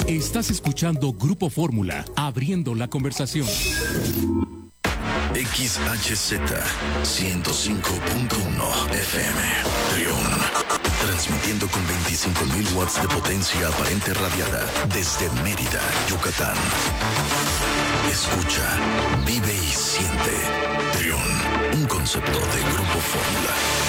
Estás escuchando Grupo Fórmula, abriendo la conversación. XHZ 105.1 FM Trión, transmitiendo con 25.000 watts de potencia aparente radiada desde Mérida, Yucatán. Escucha, vive y siente. Trión, un concepto de Grupo Fórmula.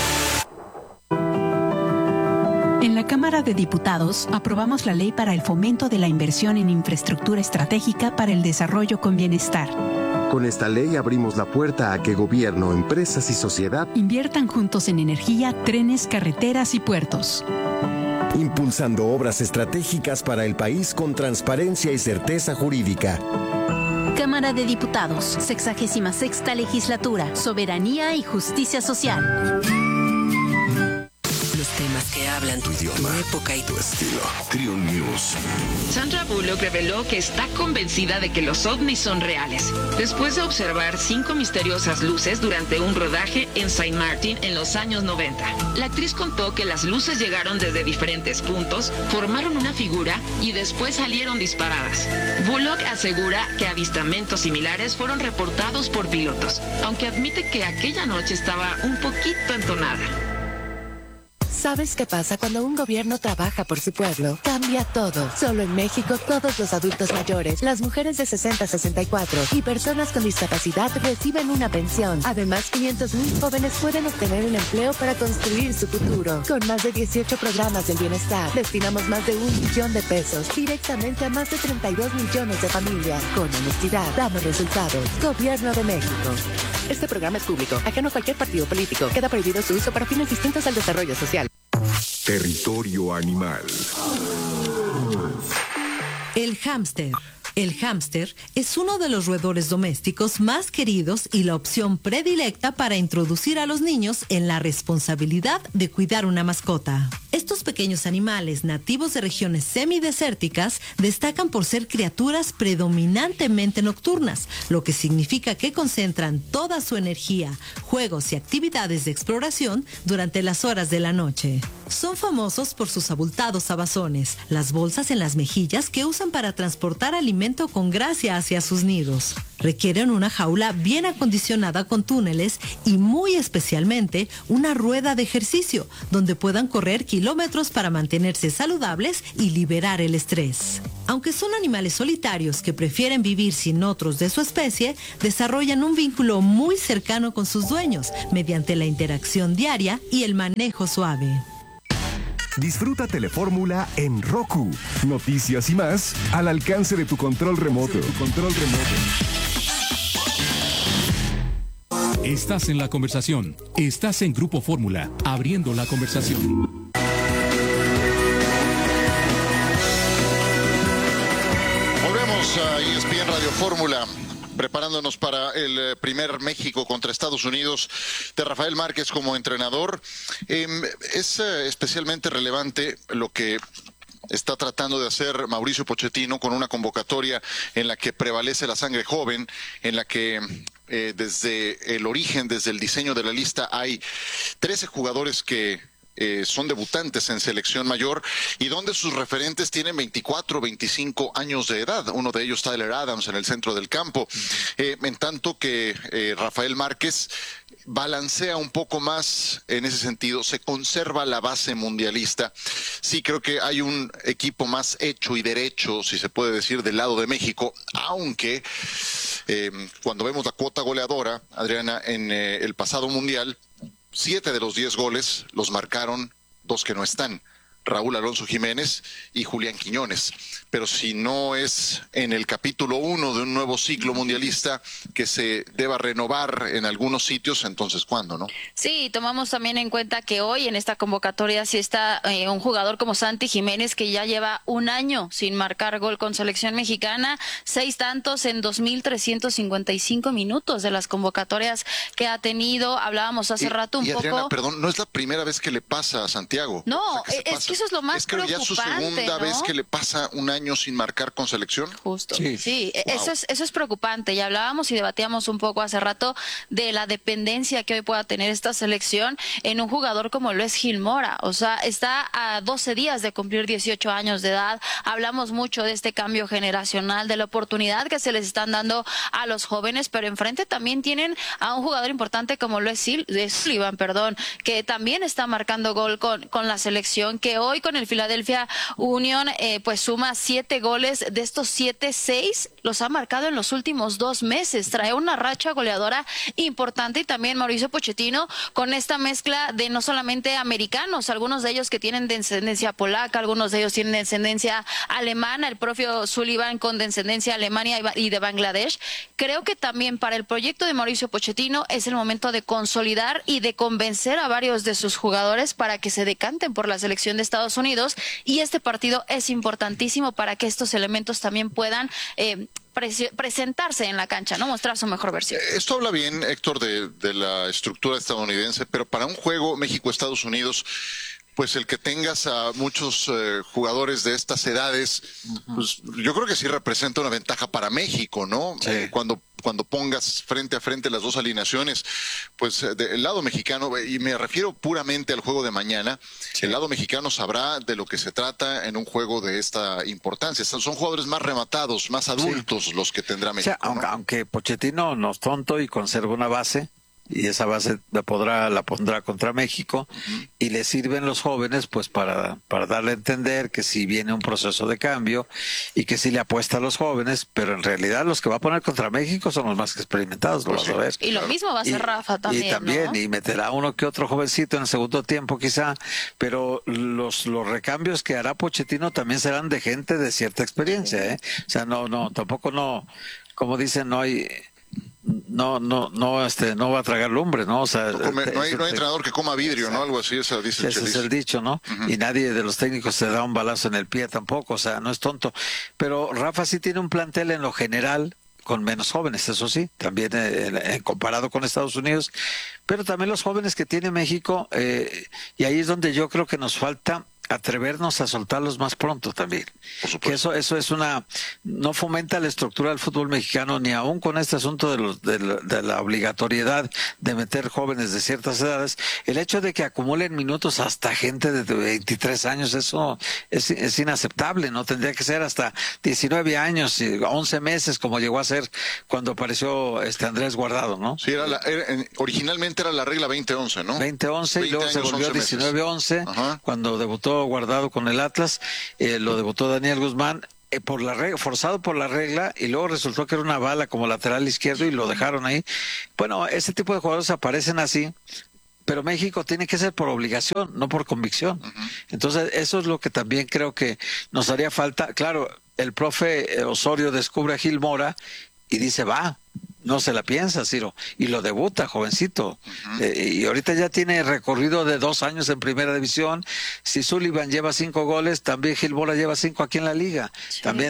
En la Cámara de Diputados aprobamos la ley para el fomento de la inversión en infraestructura estratégica para el desarrollo con bienestar. Con esta ley abrimos la puerta a que gobierno, empresas y sociedad inviertan juntos en energía, trenes, carreteras y puertos. Impulsando obras estratégicas para el país con transparencia y certeza jurídica. Cámara de Diputados, 66ª Legislatura, Soberanía y Justicia Social. Los temas que hablan tu idioma, tu época y tu estilo. Trión News. Sandra Bullock reveló que está convencida de que los ovnis son reales, después de observar 5 misteriosas luces durante un rodaje en Saint Martin en los años 90. La actriz contó que las luces llegaron desde diferentes puntos, formaron una figura y después salieron disparadas. Bullock asegura que avistamientos similares fueron reportados por pilotos, aunque admite que aquella noche estaba un poquito entonada. ¿Sabes qué pasa cuando un gobierno trabaja por su pueblo? Cambia todo. Solo en México, todos los adultos mayores, las mujeres de 60 a 64 y personas con discapacidad reciben una pensión. Además, 500,000 jóvenes pueden obtener un empleo para construir su futuro. Con más de 18 programas del bienestar, destinamos más de 1 billón de pesos directamente a más de 32 millones de familias. Con honestidad, damos resultados. Gobierno de México. Este programa es público, ajeno a cualquier partido político. Queda prohibido su uso para fines distintos al desarrollo social. Territorio animal. El hámster. El hámster es uno de los roedores domésticos más queridos y la opción predilecta para introducir a los niños en la responsabilidad de cuidar una mascota. Estos pequeños animales nativos de regiones semidesérticas destacan por ser criaturas predominantemente nocturnas, lo que significa que concentran toda su energía, juegos y actividades de exploración durante las horas de la noche. Son famosos por sus abultados abazones, las bolsas en las mejillas que usan para transportar alimento con gracia hacia sus nidos. Requieren una jaula bien acondicionada con túneles y muy especialmente una rueda de ejercicio donde puedan correr kilómetros para mantenerse saludables y liberar el estrés. Aunque son animales solitarios que prefieren vivir sin otros de su especie, desarrollan un vínculo muy cercano con sus dueños mediante la interacción diaria y el manejo suave. Disfruta Telefórmula en Roku. Noticias y más al alcance de tu control remoto. Estás en la conversación. Estás en Grupo Fórmula, abriendo la conversación. Volvemos a ESPN Radio Fórmula, preparándonos para el primer México contra Estados Unidos de Rafael Márquez como entrenador. Es especialmente relevante lo que está tratando de hacer Mauricio Pochettino con una convocatoria en la que prevalece la sangre joven, en la que desde el origen, desde el diseño de la lista, hay 13 jugadores que son debutantes en selección mayor y donde sus referentes tienen 24, 25 años de edad. Uno de ellos, Tyler Adams, en el centro del campo. En tanto que Rafael Márquez balancea un poco más en ese sentido, se conserva la base mundialista. Sí, creo que hay un equipo más hecho y derecho, si se puede decir, del lado de México, aunque cuando vemos la cuota goleadora, Adriana, en el pasado mundial, 7 de los 10 goles los marcaron 2 que no están, Raúl Alonso Jiménez y Julián Quiñones. Pero si no es en el capítulo 1 de un nuevo ciclo mundialista que se deba renovar en algunos sitios, entonces ¿cuándo, no? Sí, tomamos también en cuenta que hoy en esta convocatoria sí está un jugador como Santi Jiménez, que ya lleva 1 año sin marcar gol con selección mexicana, 6 tantos en 2,355 minutos de las convocatorias que ha tenido. Hablábamos hace rato un Adriana, poco. perdón, no es la primera vez que le pasa a Santiago. No, o sea, es que eso es lo más preocupante. Es que ya su segunda vez que le pasa un año sin marcar con selección. Justo. Sí. Wow. Eso es preocupante. Ya hablábamos y debatíamos un poco hace rato de la dependencia que hoy pueda tener esta selección en un jugador como lo es Gil Mora. O sea, está a 12 días de cumplir 18 años de edad. Hablamos mucho de este cambio generacional, de la oportunidad que se les están dando a los jóvenes, pero enfrente también tienen a un jugador importante como lo es Sullivan, que también está marcando gol con la selección, que hoy con el Philadelphia Union pues suma 7 goles. De estos 7, 6 los ha marcado en los últimos 2 meses. Trae una racha goleadora importante, y también Mauricio Pochettino con esta mezcla de no solamente americanos, algunos de ellos que tienen descendencia polaca, algunos de ellos tienen descendencia alemana, el propio Sullivan con descendencia alemana y de Bangladesh. Creo que también para el proyecto de Mauricio Pochettino es el momento de consolidar y de convencer a varios de sus jugadores para que se decanten por la selección de Estados Unidos, y este partido es importantísimo para que estos elementos también puedan presentarse en la cancha, ¿no? Mostrar su mejor versión. Esto habla bien, Héctor, de la estructura estadounidense, pero para un juego México-Estados Unidos, pues el que tengas a muchos jugadores de estas edades, pues yo creo que sí representa una ventaja para México, ¿no? Sí. Cuando pongas frente a frente las dos alineaciones, pues del lado mexicano, y me refiero puramente al juego de mañana, el lado mexicano sabrá de lo que se trata en un juego de esta importancia. Son jugadores más rematados, más adultos los que tendrá México. O sea, aunque Pochettino no es tonto y conserva una base, y esa base la pondrá contra México, y le sirven los jóvenes pues para darle a entender que sí viene un proceso de cambio y que sí le apuesta a los jóvenes, pero en realidad los que va a poner contra México son los más experimentados, lo vas a ver. Y lo mismo va a hacer Rafa también, ¿no? Y meterá uno que otro jovencito en el segundo tiempo quizá, pero los recambios que hará Pochettino también serán de gente de cierta experiencia, ¿eh? O sea, tampoco como dicen, no va a tragar lumbre, ¿no? O sea, no hay entrenador que coma vidrio, ¿no? Algo así, ese es el dicho, ¿no? Y nadie de los técnicos se da un balazo en el pie tampoco, o sea, no es tonto. Pero Rafa sí tiene un plantel en lo general con menos jóvenes, eso sí, también comparado con Estados Unidos, pero también los jóvenes que tiene México, y ahí es donde yo creo que nos falta atrevernos a soltarlos más pronto también. Que eso es no fomenta la estructura del fútbol mexicano, ni aún con este asunto de la obligatoriedad de meter jóvenes de ciertas edades. El hecho de que acumulen minutos hasta gente de 23 años, eso es inaceptable, ¿no? Tendría que ser hasta 19 años, 11 meses, como llegó a ser cuando apareció Andrés Guardado, ¿no? Sí, originalmente era la regla 20-11, ¿no? 20-11 y luego se volvió 19-11 cuando debutó Guardado con el Atlas, lo debutó Daniel Guzmán forzado por la regla, y luego resultó que era una bala como lateral izquierdo y lo dejaron ahí. Bueno, ese tipo de jugadores aparecen así, pero México tiene que ser por obligación, no por convicción. Entonces eso es lo que también creo que nos haría falta. Claro, el profe Osorio descubre a Gil Mora y dice, no se la piensa, Ciro, y lo debuta, jovencito. Y ahorita ya tiene recorrido de 2 años en primera división. Si Sullivan lleva 5 goles, también Gil Mora lleva 5 aquí en la liga. Sí. También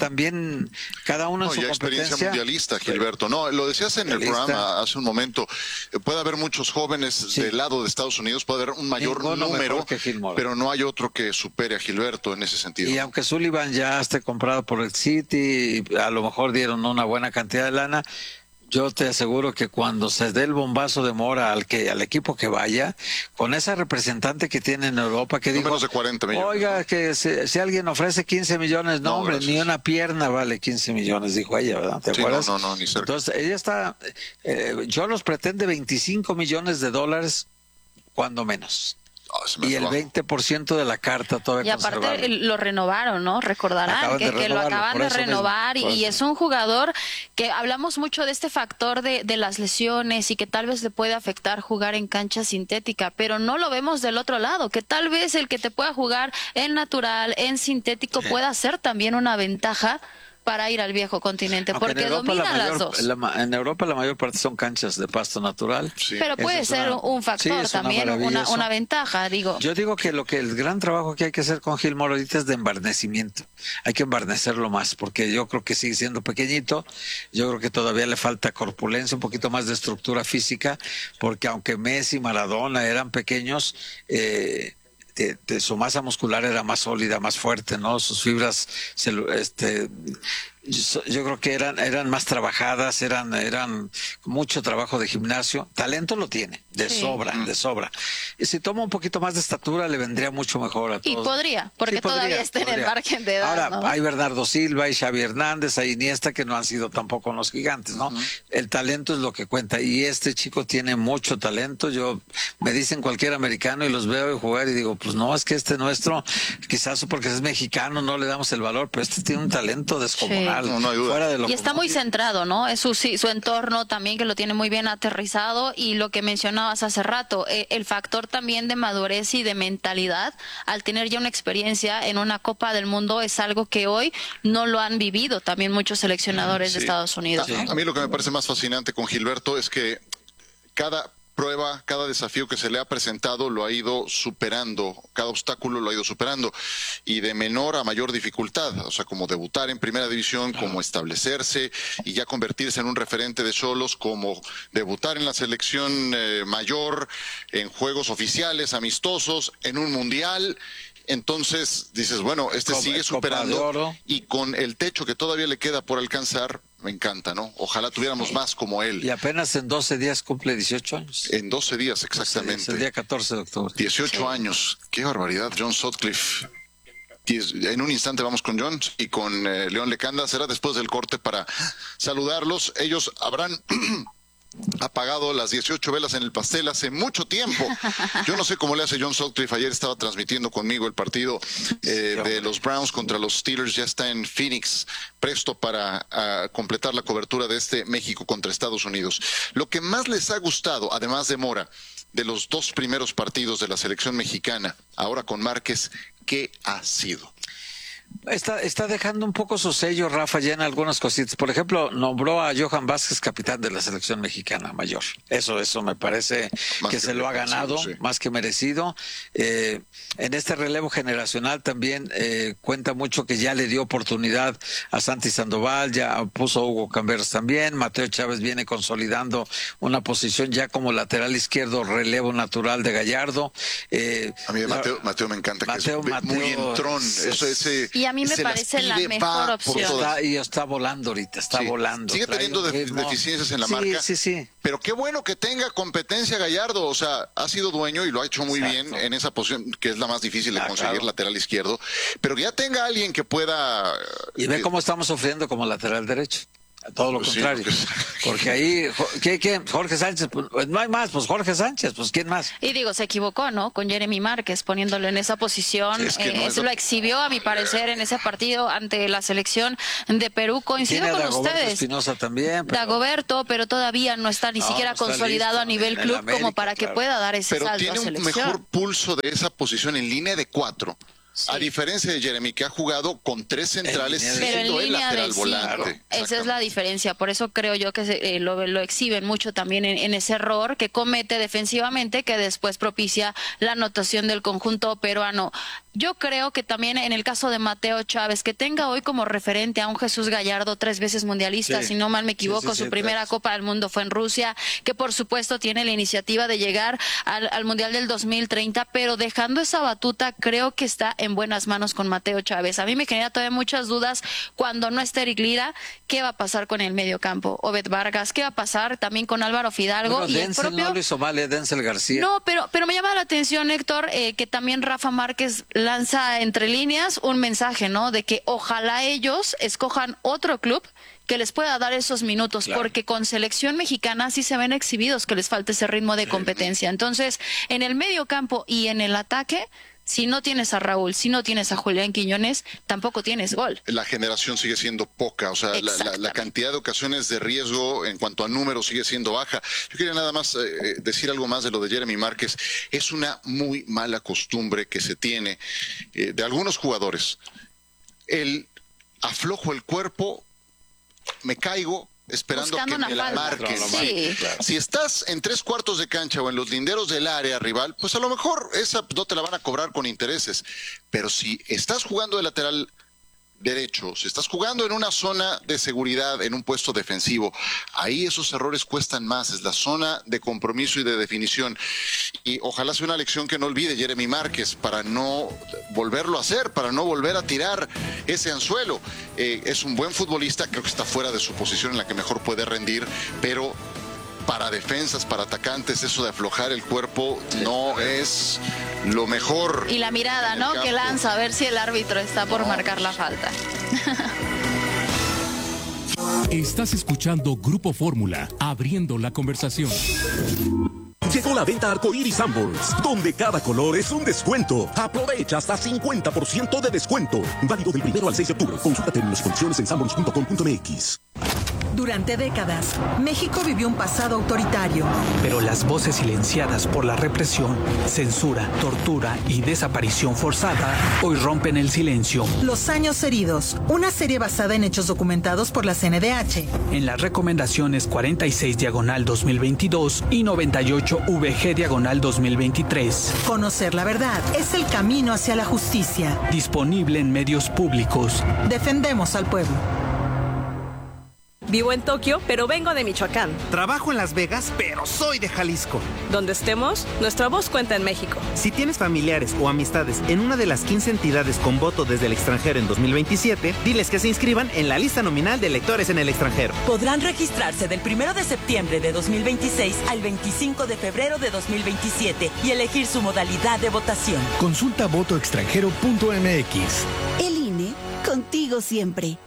cada uno en su ya competencia. Experiencia mundialista, Gilberto. No, lo decías en el programa hace un momento. Puede haber muchos jóvenes del lado de Estados Unidos, puede haber un mayor número, pero no hay otro que supere a Gilberto en ese sentido. Y aunque Sullivan ya esté comprado por el City, a lo mejor dieron una buena cantidad de lana, yo te aseguro que cuando se dé el bombazo de Mora al equipo que vaya, con esa representante que tiene en Europa, que dijo, menos de 40 millones. Oiga, que si alguien ofrece 15 millones, no hombre, gracias. Ni una pierna vale 15 millones, dijo ella, ¿verdad? ¿Te acuerdas? No, ni cerca. Entonces, ella está, yo los pretende $25 millones, cuando menos. Y el 20% de la carta todavía. Y aparte lo renovaron, ¿no? Recordarán que lo acaban de renovar, y es un jugador que hablamos mucho de este factor de las lesiones y que tal vez le puede afectar jugar en cancha sintética, pero no lo vemos del otro lado, que tal vez el que te pueda jugar en natural, en sintético, pueda ser también una ventaja para ir al viejo continente, porque dominan las dos. En Europa la mayor parte son canchas de pasto natural. Sí. Pero puede ser un factor también, una ventaja, digo. Yo digo que el gran trabajo que hay que hacer con Gil Mora ahorita es de embarnecimiento. Hay que embarnecerlo más, porque yo creo que sigue siendo pequeñito, yo creo que todavía le falta corpulencia, un poquito más de estructura física, porque aunque Messi y Maradona eran pequeños, su masa muscular era más sólida, más fuerte, ¿no? Sus fibras, yo creo que eran más trabajadas, eran mucho trabajo de gimnasio. Talento lo tiene, de sobra. Y si toma un poquito más de estatura, le vendría mucho mejor a todos. Y podría, porque todavía está en el margen de edad. Ahora, ¿no? hay Bernardo Silva, hay Xavi Hernández, hay Iniesta, que no han sido tampoco unos gigantes, ¿no? El talento es lo que cuenta, y este chico tiene mucho talento. Me dicen cualquier americano y los veo jugar y digo, pues no, es que nuestro, quizás porque es mexicano no le damos el valor, pero este tiene un talento descomunal. No hay duda. Y está muy centrado, ¿no? Es su entorno también, que lo tiene muy bien aterrizado, y lo que mencionabas hace rato, el factor también de madurez y de mentalidad, al tener ya una experiencia en una Copa del Mundo, es algo que hoy no lo han vivido también muchos seleccionadores de Estados Unidos, ¿no? A mí lo que me parece más fascinante con Gilberto es que cada prueba, cada desafío que se le ha presentado lo ha ido superando, cada obstáculo lo ha ido superando, y de menor a mayor dificultad, o sea, como debutar en primera división, como establecerse y ya convertirse en un referente de Xolos, como debutar en la selección mayor, en juegos oficiales, amistosos, en un mundial. Entonces dices, bueno, sigue superando, y con el techo que todavía le queda por alcanzar, me encanta, ¿no? Ojalá tuviéramos más como él. Y apenas en 12 días cumple 18 años. En 12 días, exactamente. Es el día 14 de octubre. 18 años. Qué barbaridad, John Sutcliffe. En un instante vamos con John y con León Lecanda. Será después del corte para saludarlos. Ellos habrán apagado las 18 velas en el pastel hace mucho tiempo. Yo no sé cómo le hace John Sutcliffe. Ayer estaba transmitiendo conmigo el partido de los Browns contra los Steelers. Ya está en Phoenix, presto para completar la cobertura de este México contra Estados Unidos. Lo que más les ha gustado, además de Mora, de los dos primeros partidos de la selección mexicana, ahora con Márquez, ¿qué ha sido? Está dejando un poco su sello, Rafa, ya en algunas cositas. Por ejemplo, nombró a Johan Vázquez capitán de la selección mexicana mayor. Eso me parece que se lo ha ganado, más que merecido. En este relevo generacional también cuenta mucho que ya le dio oportunidad a Santi Sandoval, ya puso a Hugo Camberos también. Mateo Chávez viene consolidando una posición ya como lateral izquierdo, relevo natural de Gallardo. A mí Mateo me encanta, que es muy entrón. Y a mí me parece la mejor opción. Está volando ahorita, volando. Sigue teniendo deficiencias en la marca. Sí. Pero qué bueno que tenga competencia Gallardo. O sea, ha sido dueño y lo ha hecho muy bien en esa posición, que es la más difícil de conseguir, lateral izquierdo. Pero que ya tenga alguien que pueda... Y ve cómo estamos sufriendo como lateral derecho. Todo lo contrario. Porque ahí, ¿qué? Jorge Sánchez, pues no hay más, pues Jorge Sánchez, pues ¿quién más? Y digo, se equivocó, ¿no? Con Jeremy Márquez, poniéndolo en esa posición. Eso lo exhibió, a mi parecer, en ese partido ante la selección de Perú. Coincido con ustedes. Espinosa también. Dagoberto, pero todavía no está ni siquiera consolidado a nivel club como para que pueda dar ese salto a selección. Pero tiene un mejor pulso de esa posición en línea de 4. Sí. A diferencia de Jeremy, que ha jugado con 3 centrales, siendo el lateral volante. Esa es la diferencia. Por eso creo yo que lo exhiben mucho también en ese error que comete defensivamente, que después propicia la anotación del conjunto peruano. Yo creo que también en el caso de Mateo Chávez, que tenga hoy como referente a un Jesús Gallardo, 3 veces mundialista, si no mal me equivoco, su primera Copa del Mundo fue en Rusia, que por supuesto tiene la iniciativa de llegar al Mundial del 2030, pero dejando esa batuta, creo que está en buenas manos con Mateo Chávez. A mí me genera todavía muchas dudas cuando no esté Eric Lira, ¿qué va a pasar con el medio campo? Obed Vargas, ¿qué va a pasar también con Álvaro Fidalgo? Bueno, Denzel no lo hizo mal, Denzel García. No, pero me llama la atención, Héctor, que también Rafa Márquez lanza entre líneas un mensaje, ¿no? De que ojalá ellos escojan otro club que les pueda dar esos minutos, porque con selección mexicana sí se ven exhibidos que les falta ese ritmo de competencia. Entonces, en el medio campo y en el ataque, si no tienes a Raúl, si no tienes a Julián Quiñones, tampoco tienes gol. La generación sigue siendo poca, o sea, la cantidad de ocasiones de riesgo en cuanto a números sigue siendo baja. Yo quería nada más decir algo más de lo de Jeremy Márquez. Es una muy mala costumbre que se tiene de algunos jugadores. El aflojo el cuerpo, me caigo, esperando buscando que me la marquen. Sí. Si estás en 3/4 de cancha o en los linderos del área rival, pues a lo mejor esa no te la van a cobrar con intereses. Pero si estás jugando de lateral, derecho, si estás jugando en una zona de seguridad, en un puesto defensivo, ahí esos errores cuestan más, es la zona de compromiso y de definición. Y ojalá sea una lección que no olvide Jeremy Márquez para no volverlo a hacer, para no volver a tirar ese anzuelo. Es un buen futbolista, creo que está fuera de su posición en la que mejor puede rendir, pero para defensas, para atacantes, eso de aflojar el cuerpo no es lo mejor. Y la mirada, ¿no? Que lanza a ver si el árbitro está por marcar la falta. Estás escuchando Grupo Fórmula, abriendo la conversación. Llegó la venta Arcoiris Sanborns, donde cada color es un descuento. Aprovecha hasta 50% de descuento. Válido del 1 al 6 de octubre. Consulta términos y condiciones en sanborns.com.mx. Durante décadas, México vivió un pasado autoritario. Pero las voces silenciadas por la represión, censura, tortura y desaparición forzada hoy rompen el silencio. Los años heridos, una serie basada en hechos documentados por la CNDH. En las recomendaciones 46/2022 y 98/VG/2023. Conocer la verdad es el camino hacia la justicia. Disponible en medios públicos. Defendemos al pueblo. Vivo en Tokio, pero vengo de Michoacán. Trabajo en Las Vegas, pero soy de Jalisco. Donde estemos, nuestra voz cuenta en México. Si tienes familiares o amistades en una de las 15 entidades con voto desde el extranjero en 2027, diles que se inscriban en la lista nominal de electores en el extranjero. Podrán registrarse del 1 de septiembre de 2026 al 25 de febrero de 2027 y elegir su modalidad de votación. Consulta votoextranjero.mx. El INE, contigo siempre.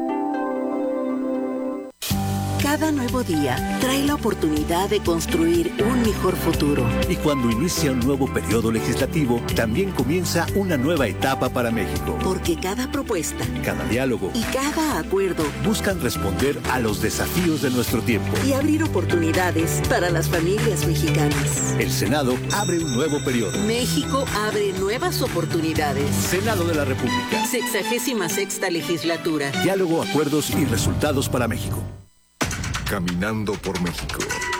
Cada nuevo día trae la oportunidad de construir un mejor futuro. Y cuando inicia un nuevo periodo legislativo, también comienza una nueva etapa para México. Porque cada propuesta, cada diálogo y cada acuerdo buscan responder a los desafíos de nuestro tiempo y abrir oportunidades para las familias mexicanas. El Senado abre un nuevo periodo. México abre nuevas oportunidades. Senado de la República. 66ª legislatura. Diálogo, acuerdos y resultados para México. Caminando por México.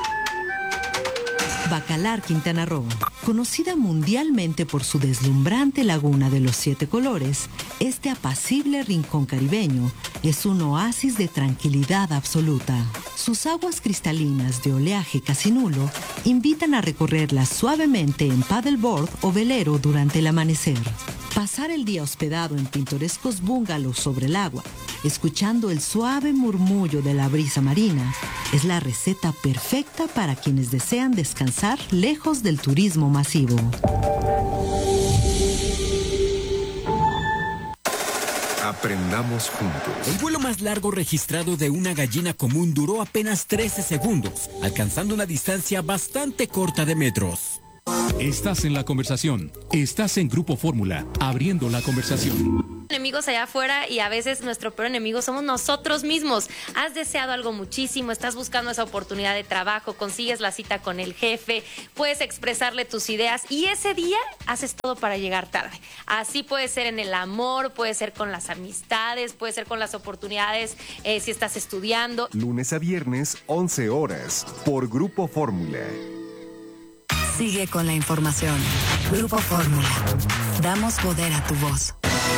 Bacalar, Quintana Roo, conocida mundialmente por su deslumbrante laguna de los 7 colores, este apacible rincón caribeño es un oasis de tranquilidad absoluta. Sus aguas cristalinas de oleaje casi nulo invitan a recorrerlas suavemente en paddleboard o velero durante el amanecer. Pasar el día hospedado en pintorescos bungalows sobre el agua, escuchando el suave murmullo de la brisa marina, es la receta perfecta para quienes desean descansar lejos del turismo masivo. Aprendamos juntos. El vuelo más largo registrado de una gallina común duró apenas 13 segundos, alcanzando una distancia bastante corta de metros. Estás en la conversación. Estás en Grupo Fórmula, abriendo la conversación. Enemigos allá afuera y a veces nuestro peor enemigo somos nosotros mismos. Has deseado algo muchísimo, estás buscando esa oportunidad de trabajo, consigues la cita con el jefe, puedes expresarle tus ideas y ese día haces todo para llegar tarde. Así puede ser en el amor, puede ser con las amistades, puede ser con las oportunidades si estás estudiando. Lunes a viernes, 11 horas, por Grupo Fórmula. Sigue con la información. Grupo Fórmula. Damos poder a tu voz.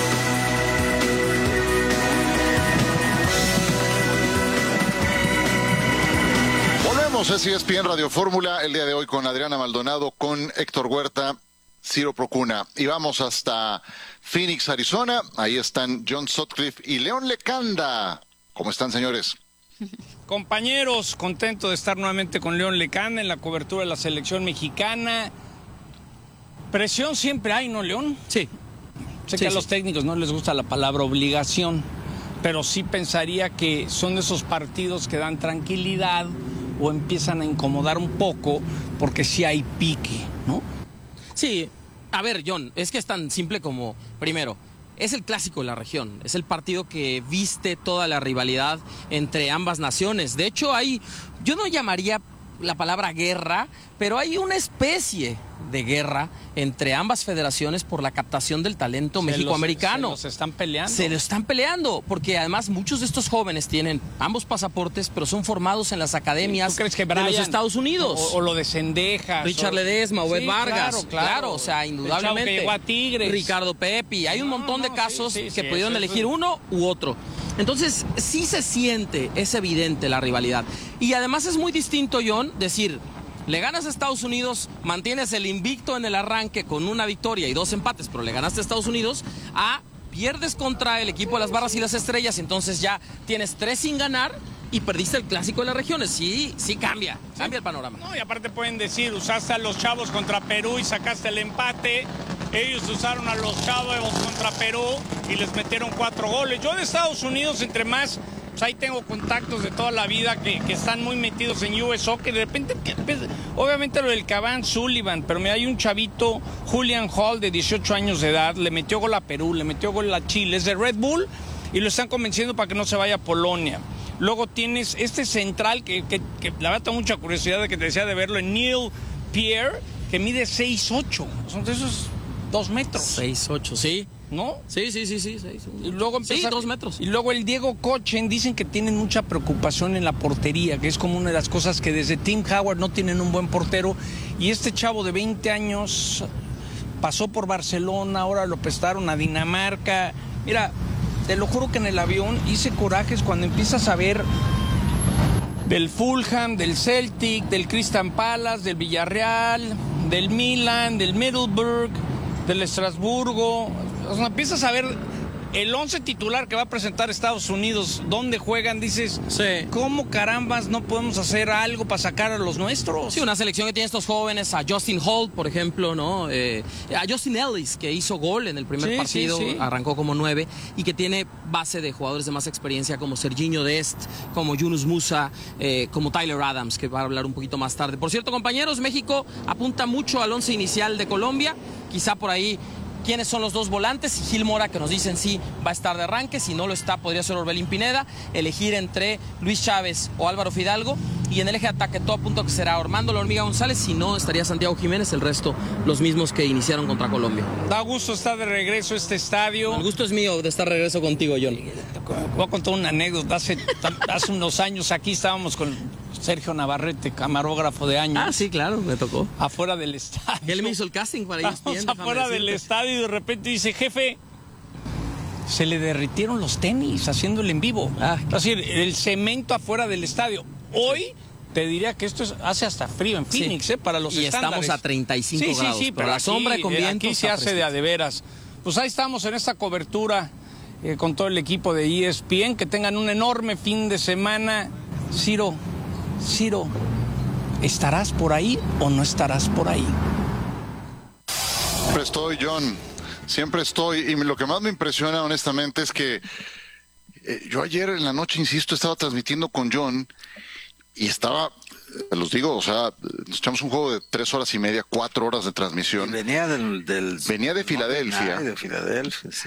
Volvemos a ESPN Radio Fórmula el día de hoy con Adriana Maldonado, con Héctor Huerta, Ciro Procuna. Y vamos hasta Phoenix, Arizona. Ahí están John Sutcliffe y León Lecanda. ¿Cómo están, señores? Compañeros, contento de estar nuevamente con León Lecanda en la cobertura de la selección mexicana. Presión siempre hay, ¿no, León? Sí. Sé que a los técnicos no les gusta la palabra obligación, pero sí pensaría que son de esos partidos que dan tranquilidad o empiezan a incomodar un poco porque sí hay pique, ¿no? Sí. A ver, John, es que es tan simple como, primero, es el clásico de la región, es el partido que viste toda la rivalidad entre ambas naciones. De hecho, yo no llamaría la palabra guerra, pero hay una especie de guerra entre ambas federaciones por la captación del talento mexicoamericano. Se están peleando. Se lo están peleando, porque además muchos de estos jóvenes tienen ambos pasaportes, pero son formados en las academias de los Estados Unidos. O lo de Cendejas. Richard Ledesma, Obed Vargas. Claro, o sea, indudablemente. Que llegó a Tigres. Ricardo Pepi. Hay un montón de casos que pudieron elegir uno u otro. Entonces, sí se siente, es evidente la rivalidad. Y además es muy distinto, John, decir, le ganas a Estados Unidos, mantienes el invicto en el arranque con una victoria y 2 empates, pero le ganaste a Estados Unidos, pierdes contra el equipo de las Barras y las Estrellas, entonces ya tienes 3 sin ganar y perdiste el clásico de las regiones. Sí cambia el panorama. No, y aparte pueden decir, usaste a los Chavos contra Perú y sacaste el empate. Ellos usaron a los Chavos contra Perú y les metieron 4 goles. Yo de Estados Unidos, entre más, pues ahí tengo contactos de toda la vida que están muy metidos en US Soccer. De repente, obviamente lo del Cavani Sullivan, pero mira, hay un chavito, Julian Hall, de 18 años de edad, le metió gol a Perú, le metió gol a Chile, es de Red Bull y lo están convenciendo para que no se vaya a Polonia. Luego tienes este central que la verdad tengo mucha curiosidad de que te decía de verlo, en Neil Pierre, que mide 6'8". Son de esos 2 metros. 6'8", sí. ¿No? Sí. Y luego empieza, 2 metros. Y luego el Diego Cochen, dicen que tienen mucha preocupación en la portería, que es como una de las cosas que desde Tim Howard no tienen un buen portero. Y este chavo de 20 años pasó por Barcelona, ahora lo prestaron a Dinamarca. Mira, te lo juro que en el avión hice corajes cuando empiezas a ver del Fulham, del Celtic, del Crystal Palace, del Villarreal, del Milan, del Middlesbrough, del Estrasburgo. O sea, empiezas a ver el 11 titular que va a presentar Estados Unidos, dónde juegan, dices, ¿cómo carambas no podemos hacer algo para sacar a los nuestros? Sí, una selección que tiene estos jóvenes, a Justin Holt, por ejemplo, ¿no? A Justin Ellis, que hizo gol en el primer partido, arrancó como 9, y que tiene base de jugadores de más experiencia como Serginho Dest, como Yunus Musa, como Tyler Adams, que va a hablar un poquito más tarde. Por cierto, compañeros, México apunta mucho al 11 inicial de Colombia, quizá por ahí quiénes son los 2 volantes, y Gil Mora, que nos dicen sí va a estar de arranque, si no lo está podría ser Orbelín Pineda, elegir entre Luis Chávez o Álvaro Fidalgo, y en el eje de ataque todo apunta que será Armando La Hormiga González, si no estaría Santiago Jiménez, el resto los mismos que iniciaron contra Colombia. Da gusto estar de regreso a este estadio. El gusto es mío de estar de regreso contigo, John. Voy a contar una anécdota, hace unos años aquí estábamos con Sergio Navarrete, camarógrafo de años. Ah, sí, claro, me tocó. Afuera del estadio. Él me hizo el casting para ellos. Afuera del estadio y de repente dice, jefe, se le derritieron los tenis haciéndole en vivo. Es decir, el cemento afuera del estadio. Hoy te diría que esto hace hasta frío en Phoenix, para los estándares. Y estamos a 35 grados. Sí, pero la sombra con viento. Aquí se hace de a de veras. Pues ahí estamos en esta cobertura con todo el equipo de ESPN. Que tengan un enorme fin de semana. Ciro, ¿estarás por ahí o no estarás por ahí? Siempre estoy, John. Siempre estoy. Y lo que más me impresiona, honestamente, es que yo ayer en la noche, insisto, estaba transmitiendo con John y estaba, los digo, o sea, nos echamos un juego de 3 horas y media, 4 horas de transmisión. Y venía venía de Filadelfia. De Filadelfia, sí.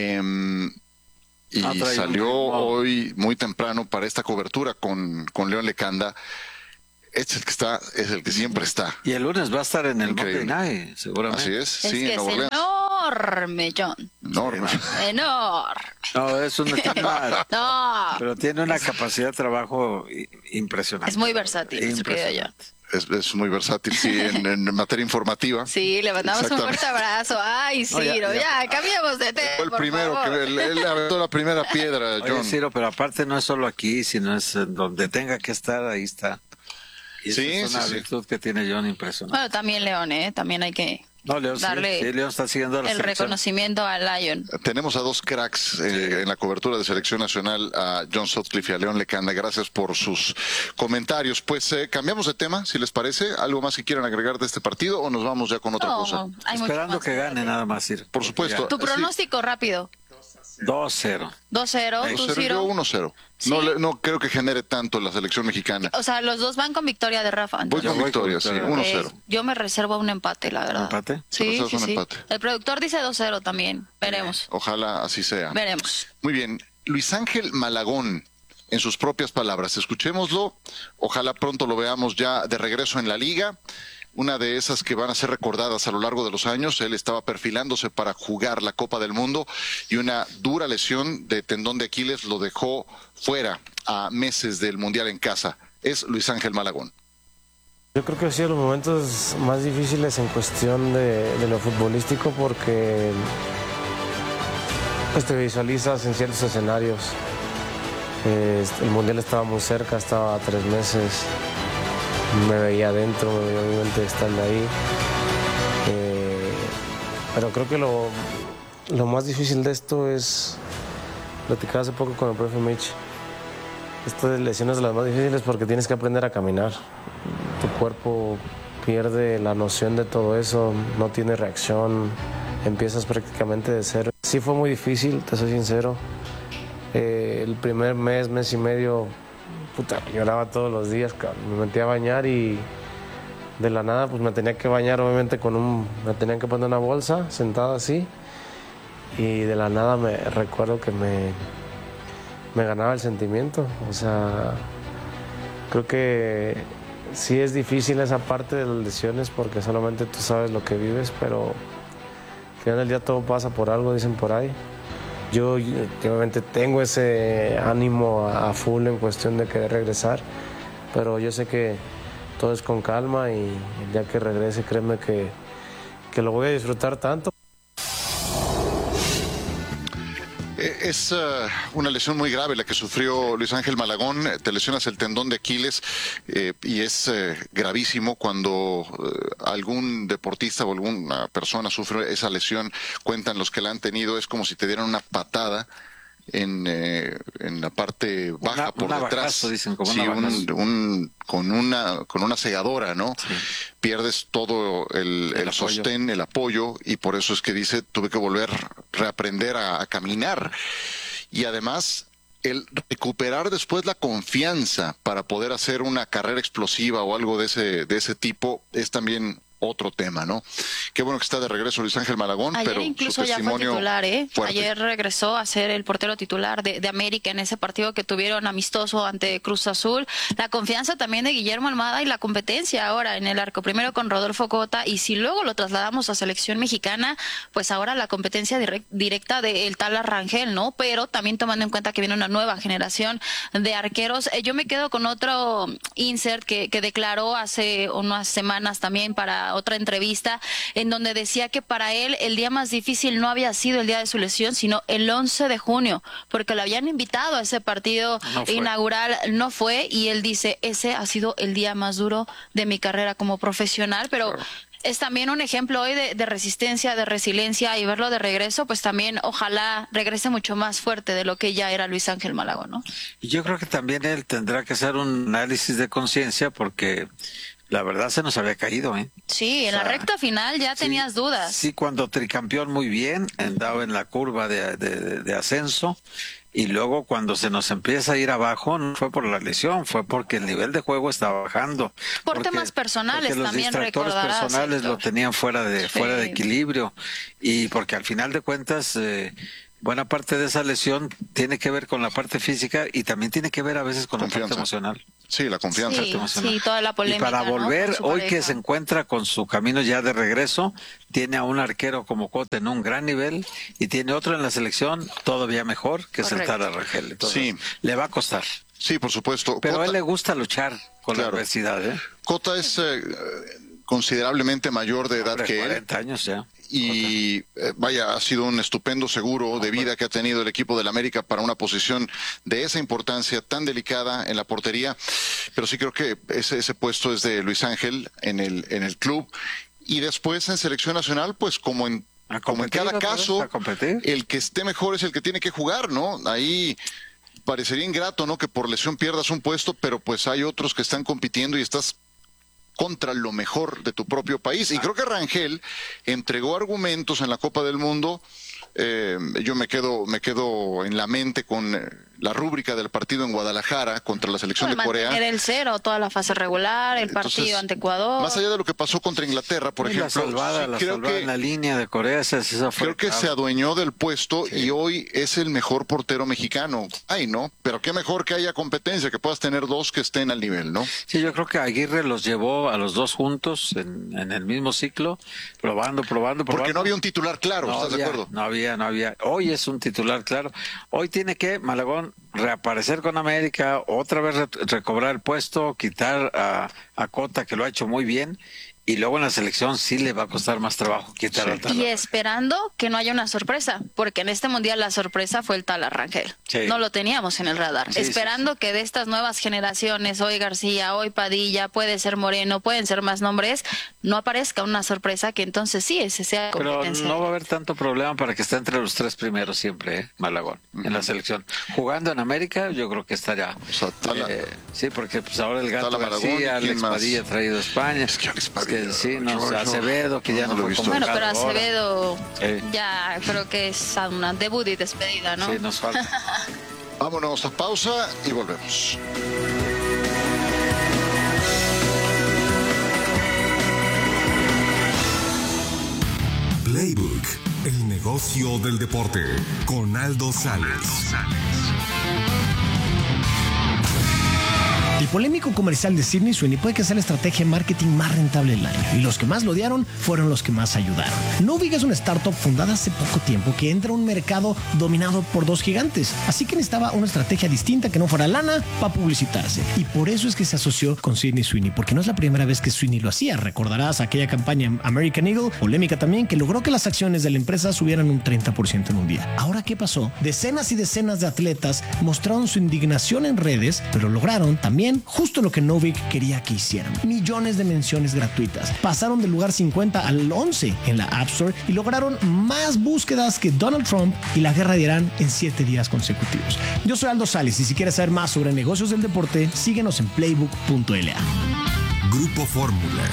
Y salió hoy muy temprano para esta cobertura con León Lecanda. Este es el que siempre está. Y el lunes va a estar en el Monday Night, seguramente. Así es, sí, en Nueva Orleans. Enorme, John. Enorme. No, es un tema. No. Pero tiene una capacidad de trabajo impresionante. Es muy versátil, es muy versátil, sí, en materia informativa. Sí, le mandamos un fuerte abrazo. Ay, Ciro, ya cambiamos de tema. Fue el primero él aventó la primera piedra, John. Oye, Ciro, pero aparte no es solo aquí, sino es donde tenga que estar, ahí está. Y esa es una virtud que tiene John impresionante. Bueno, también León, también hay que darle León está siguiendo el reconocimiento a Lion. Tenemos a 2 cracks en la cobertura de selección nacional, a John Sutcliffe y a León Lecanda. Gracias por sus comentarios. Pues cambiamos de tema, si les parece. ¿Algo más que quieran agregar de este partido o nos vamos ya con otra cosa? Esperando que gane nada más, Ciro. Por supuesto. Tu pronóstico rápido. 2-0. 2-0, ¿tú, Ciro? 1-0. ¿Sí? No creo que genere tanto la selección mexicana. O sea, los dos van con victoria de Rafa. Voy con victoria, sí, 1-0. Yo me reservo un empate, la verdad. ¿Un empate? Sí. Empate. El productor dice 2-0 también. Veremos. Ojalá así sea. Veremos. Muy bien. Luis Ángel Malagón en sus propias palabras. Escuchémoslo, ojalá pronto lo veamos ya de regreso en la liga, una de esas que van a ser recordadas a lo largo de los años. Él estaba perfilándose para jugar la Copa del Mundo y una dura lesión de tendón de Aquiles lo dejó fuera a meses del Mundial en casa. Es Luis Ángel Malagón. Yo creo que ha sido los momentos más difíciles en cuestión de lo futbolístico porque pues te visualizas en ciertos escenarios. El Mundial estaba muy cerca, estaba a 3 meses. Me veía adentro, me veía obviamente estando ahí. Pero creo que lo más difícil de esto es platicar hace poco con el profe Mitch. Estas lesiones son las más difíciles porque tienes que aprender a caminar. Tu cuerpo pierde la noción de todo eso, no tiene reacción, empiezas prácticamente de cero. Sí fue muy difícil, te soy sincero. El primer mes y medio, lloraba todos los días, me metía a bañar y de la nada pues me tenía que bañar obviamente me tenían que poner una bolsa sentada así y de la nada me recuerdo que me ganaba el sentimiento. O sea, creo que sí es difícil esa parte de las lesiones porque solamente tú sabes lo que vives, pero al final del día todo pasa por algo, dicen por ahí. Yo obviamente tengo ese ánimo a full en cuestión de querer regresar, pero yo sé que todo es con calma y el día que regrese, créeme que lo voy a disfrutar tanto. Es una lesión muy grave la que sufrió Luis Ángel Malagón. Te lesionas el tendón de Aquiles y es gravísimo cuando algún deportista o alguna persona sufre esa lesión. Cuentan los que la han tenido, es como si te dieran una patada en la parte baja por detrás. Abajazo, dicen, como sí, con una segadora, ¿no? Sí. Pierdes todo el sostén, el apoyo, y por eso es que dice, tuve que reaprender a caminar. Y además, el recuperar después la confianza para poder hacer una carrera explosiva o algo de ese tipo es también otro tema, ¿no? Qué bueno que está de regreso Luis Ángel Malagón, ayer pero incluso su testimonio ya fue titular, fuerte. Ayer regresó a ser el portero titular de América en ese partido que tuvieron amistoso ante Cruz Azul. La confianza también de Guillermo Almada y la competencia ahora en el arco, primero con Rodolfo Cota, y si luego lo trasladamos a selección mexicana, pues ahora la competencia directa del tal Rangel, ¿no? Pero también tomando en cuenta que viene una nueva generación de arqueros. Yo me quedo con otro insert que declaró hace unas semanas también para otra entrevista, en donde decía que para él el día más difícil no había sido el día de su lesión, sino el 11 de junio, porque lo habían invitado a ese partido inaugural, no fue, y él dice, ese ha sido el día más duro de mi carrera como profesional, pero claro. Es también un ejemplo hoy de resistencia, de resiliencia, y verlo de regreso, pues también ojalá regrese mucho más fuerte de lo que ya era Luis Ángel Malagón, ¿no? Y yo creo que también él tendrá que hacer un análisis de conciencia porque la verdad se nos había caído, ¿eh? Sí, en la recta final ya tenías dudas. Sí, cuando tricampeón muy bien, andaba en la curva de ascenso, y luego cuando se nos empieza a ir abajo, no fue por la lesión, fue porque el nivel de juego estaba bajando. Por temas personales también, recordarás. Los distractores personales lo tenían fuera de equilibrio, y porque al final de cuentas buena parte de esa lesión tiene que ver con la parte física y también tiene que ver a veces con la parte emocional. Sí, la confianza. Sí, toda la polémica. Y para volver, ¿no? hoy que se encuentra con su camino ya de regreso, tiene a un arquero como Cota en un gran nivel y tiene otro en la selección todavía mejor, que es el Tala Rangel. Entonces, le va a costar. Sí, por supuesto. Pero Cota, a él le gusta luchar con la adversidad, ¿eh? Cota es considerablemente mayor de edad que 40 años ya. Y vaya, ha sido un estupendo seguro de vida que ha tenido el equipo del América para una posición de esa importancia tan delicada en la portería, pero sí creo que ese puesto es de Luis Ángel en el club, y después en selección nacional, pues como en cada caso, el que esté mejor es el que tiene que jugar, ¿no? Ahí parecería ingrato, ¿no?, que por lesión pierdas un puesto, pero pues hay otros que están compitiendo y estás contra lo mejor de tu propio país. Y creo que Rangel entregó argumentos en la Copa del Mundo yo me quedo en la mente con la rúbrica del partido en Guadalajara contra la selección de Corea. Mantener el 0 toda la fase regular, el partido ante Ecuador. Más allá de lo que pasó contra Inglaterra, por ejemplo. La salvada en la línea de Corea. Creo que se adueñó del puesto y hoy es el mejor portero mexicano. Ay, ¿no? Pero qué mejor que haya competencia, que puedas tener dos que estén al nivel, ¿no? Sí, yo creo que Aguirre los llevó a los dos juntos en el mismo ciclo, probando. Porque no había un titular claro, ¿estás de acuerdo? No había. Hoy es un titular claro. Hoy tiene que Malagón reaparecer con América, otra vez recobrar el puesto, quitar a Cota, que lo ha hecho muy bien, y luego en la selección sí le va a costar más trabajo quitar al Tala. Y esperando que no haya una sorpresa, porque en este mundial la sorpresa fue el Tala Rangel. Sí. No lo teníamos en el radar. Esperando que de estas nuevas generaciones, hoy García, hoy Padilla, puede ser Moreno, pueden ser más nombres, no aparezca una sorpresa que entonces sí, ese sea competencia. Pero no va a haber tanto problema para que esté entre los tres primeros siempre, Malagón, en la selección. Jugando en América, yo creo que estaría. O sea, sí, porque pues ahora el Gato García, Alex Padilla traído a España. Es que Acevedo, que ya no fue convocado. Bueno, pero Acevedo ya creo que es una debut y despedida, ¿no? Sí, nos falta. Vámonos a pausa y volvemos. Playbook, el negocio del deporte, con Aldo Sales. El polémico comercial de Sydney Sweeney puede que sea la estrategia de marketing más rentable del año, y los que más lo odiaron fueron los que más ayudaron. Novig es una startup fundada hace poco tiempo que entra a un mercado dominado por dos gigantes, así que necesitaba una estrategia distinta que no fuera lana para publicitarse, y por eso es que se asoció con Sydney Sweeney, porque no es la primera vez que Sweeney lo hacía. Recordarás aquella campaña American Eagle, polémica también, que logró que las acciones de la empresa subieran un 30% en un día. Ahora, ¿qué pasó? Decenas y decenas de atletas mostraron su indignación en redes, pero lograron también justo lo que Novig quería que hicieran: millones de menciones gratuitas. Pasaron del lugar 50 al 11 en la App Store y lograron más búsquedas que Donald Trump y la guerra de Irán en 7 días consecutivos. Yo soy Aldo Sales, y si quieres saber más sobre negocios del deporte, síguenos en playbook.la. Grupo Fórmula.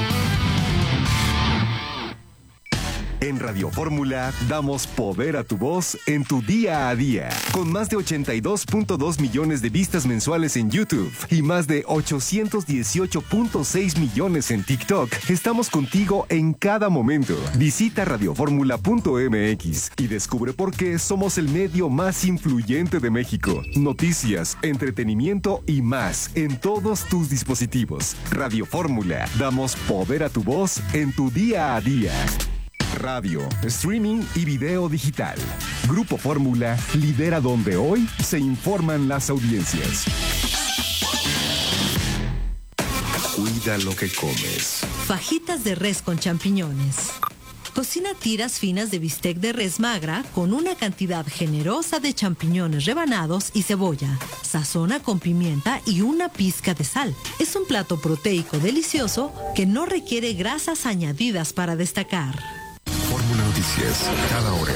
En Radio Fórmula damos poder a tu voz en tu día a día. Con más de 82.2 millones de vistas mensuales en YouTube y más de 818.6 millones en TikTok, estamos contigo en cada momento. Visita radioformula.mx y descubre por qué somos el medio más influyente de México. Noticias, entretenimiento y más en todos tus dispositivos. Radio Fórmula, damos poder a tu voz en tu día a día. Radio, streaming y video digital. Grupo Fórmula lidera donde hoy se informan las audiencias. Cuida lo que comes. Fajitas de res con champiñones. Cocina tiras finas de bistec de res magra con una cantidad generosa de champiñones rebanados y cebolla. Sazona con pimienta y una pizca de sal. Es un plato proteico delicioso que no requiere grasas añadidas para destacar. Fórmula Noticias, cada hora.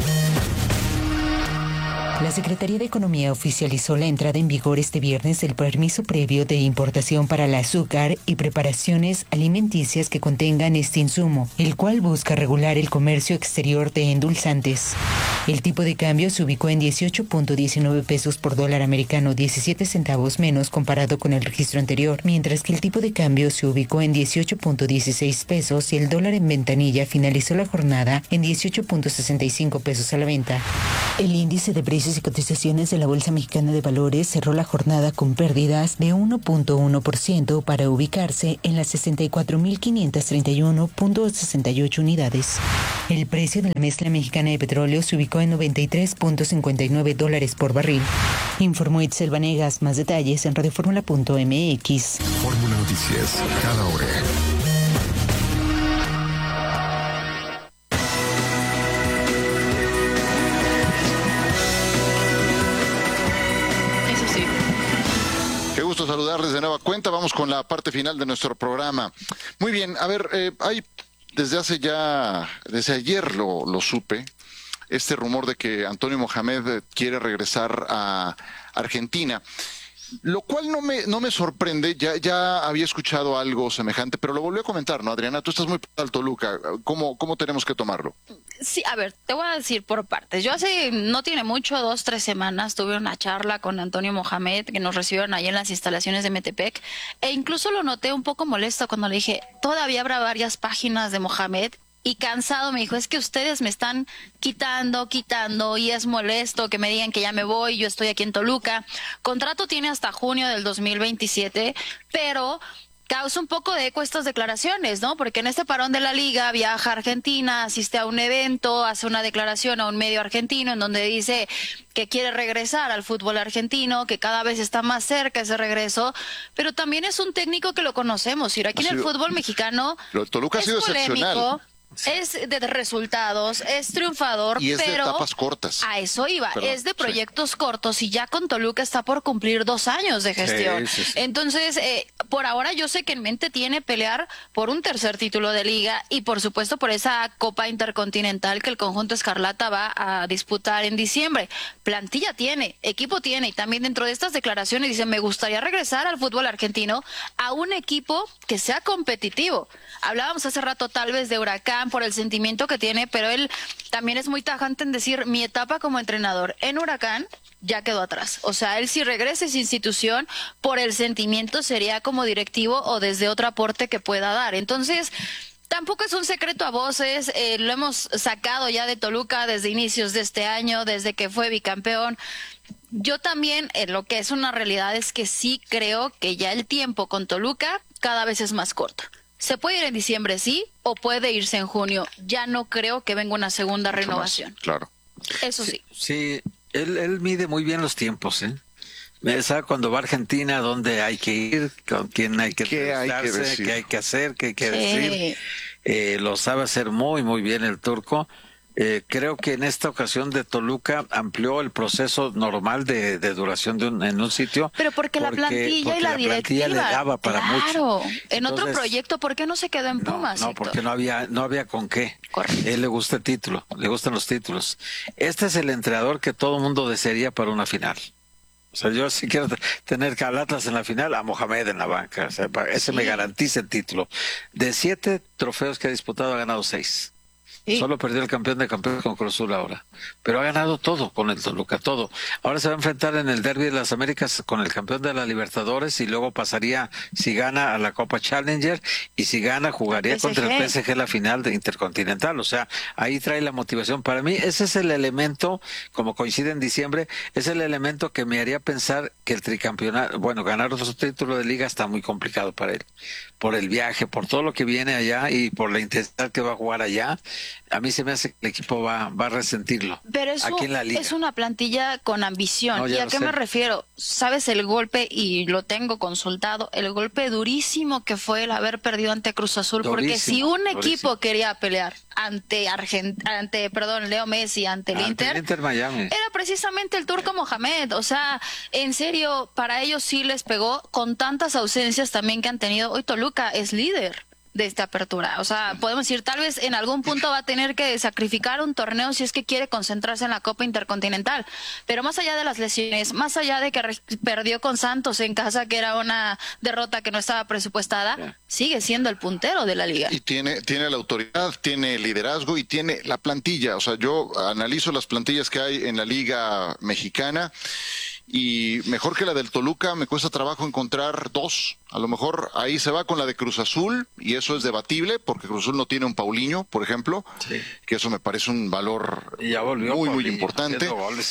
La Secretaría de Economía oficializó la entrada en vigor este viernes del permiso previo de importación para el azúcar y preparaciones alimenticias que contengan este insumo, el cual busca regular el comercio exterior de endulzantes. El tipo de cambio se ubicó en 18.19 pesos por dólar americano, 17 centavos menos comparado con el registro anterior, mientras que el tipo de cambio se ubicó en 18.16 pesos y el dólar en ventanilla finalizó la jornada en 18.65 pesos a la venta. El índice de precios y cotizaciones de la Bolsa Mexicana de Valores cerró la jornada con pérdidas de 1.1% para ubicarse en las 64.531.68 unidades. El precio de la mezcla mexicana de petróleo se ubicó en $93.59 por barril. Informó Itzel Vanegas. Más detalles en radioformula.mx. Fórmula Noticias, cada hora. Saludarles de nueva cuenta. Vamos con la parte final de nuestro programa. Muy bien, a ver, hay desde ayer lo supe, este rumor de que Antonio Mohamed quiere regresar a Argentina, lo cual no me sorprende. Ya había escuchado algo semejante, pero lo volví a comentar, ¿no, Adriana? Tú estás muy al Toluca. ¿Cómo tenemos que tomarlo? Sí, a ver, te voy a decir por partes. Yo no tiene mucho, 2-3 semanas, tuve una charla con Antonio Mohamed, que nos recibieron ahí en las instalaciones de Metepec, e incluso lo noté un poco molesto cuando le dije, todavía habrá varias páginas de Mohamed, y cansado me dijo, es que ustedes me están quitando, y es molesto que me digan que ya me voy, yo estoy aquí en Toluca. Contrato tiene hasta junio del 2027, pero causa un poco de eco estas declaraciones, ¿no? Porque en este parón de la liga viaja a Argentina, asiste a un evento, hace una declaración a un medio argentino en donde dice que quiere regresar al fútbol argentino, que cada vez está más cerca ese regreso, pero también es un técnico que lo conocemos. Y aquí en el fútbol mexicano Toluca ha sido excepcional. Es de resultados, es triunfador, y es pero de etapas cortas. A eso iba, es de proyectos cortos y ya con Toluca está por cumplir 2 años de gestión. Sí. Entonces, por ahora yo sé que en mente tiene pelear por un tercer título de liga y por supuesto por esa Copa Intercontinental que el conjunto Escarlata va a disputar en diciembre. Plantilla tiene, equipo tiene, y también dentro de estas declaraciones dice, me gustaría regresar al fútbol argentino a un equipo que sea competitivo. Hablábamos hace rato tal vez de Huracán por el sentimiento que tiene, pero él también es muy tajante en decir, mi etapa como entrenador en Huracán ya quedó atrás. O sea, él si regresa a esa institución, por el sentimiento sería como directivo o desde otro aporte que pueda dar. Entonces, tampoco es un secreto a voces, lo hemos sacado ya de Toluca desde inicios de este año, desde que fue bicampeón. Yo también, lo que es una realidad es que sí creo que ya el tiempo con Toluca cada vez es más corto. Se puede ir en diciembre, sí, o puede irse en junio. Ya no creo que venga una segunda renovación. Claro. Eso sí. Sí, él mide muy bien los tiempos, ¿eh? Sabe cuando va a Argentina, dónde hay que ir, con quién hay que entrevistarse, qué hay que hacer, qué hay que decir. Lo sabe hacer muy, muy bien el turco. Creo que en esta ocasión de Toluca amplió el proceso normal de duración en un sitio. Pero porque la plantilla y la directiva le daba para mucho. En otro proyecto, ¿por qué no se quedó en Pumas? No, porque no había con qué. Correcto. Él le gusta el título, le gustan los títulos. Este es el entrenador que todo mundo desearía para una final. O sea, yo si quiero tener al Atlas en la final, a Mohamed en la banca. O sea, ese me garantiza el título. De 7 trofeos que ha disputado, ha ganado 6. Sí. Solo perdió el campeón de campeones con Cruz Azul ahora. Pero ha ganado todo con el Toluca, todo. Ahora se va a enfrentar en el Derby de las Américas con el campeón de la Libertadores y luego pasaría, si gana, a la Copa Challenger y si gana, jugaría contra el PSG la final de Intercontinental. O sea, ahí trae la motivación. Para mí, ese es el elemento, como coincide en diciembre, es el elemento que me haría pensar que el tricampeonato, bueno, ganar otro título de liga está muy complicado para él. Por el viaje, por todo lo que viene allá y por la intensidad que va a jugar allá. A mí se me hace que el equipo va a resentirlo. Pero eso aquí en la liga. Es una plantilla con ambición. ¿Y a qué me refiero? ¿Sabes el golpe? Y lo tengo consultado. El golpe durísimo que fue el haber perdido ante Cruz Azul. Porque si un equipo quería pelear ante Leo Messi, ante el Inter Miami, era precisamente el turco Mohamed. O sea, en serio, para ellos sí les pegó con tantas ausencias también que han tenido. Hoy Toluca es líder de esta apertura. O sea, podemos decir, tal vez en algún punto va a tener que sacrificar un torneo si es que quiere concentrarse en la Copa Intercontinental. Pero más allá de las lesiones, más allá de que perdió con Santos en casa, que era una derrota que no estaba presupuestada, sigue siendo el puntero de la liga. Y tiene la autoridad, tiene el liderazgo y tiene la plantilla. O sea, yo analizo las plantillas que hay en la Liga Mexicana y mejor que la del Toluca me cuesta trabajo encontrar 2. A lo mejor ahí se va con la de Cruz Azul y eso es debatible porque Cruz Azul no tiene un Paulinho, por ejemplo, que eso me parece un valor muy importante.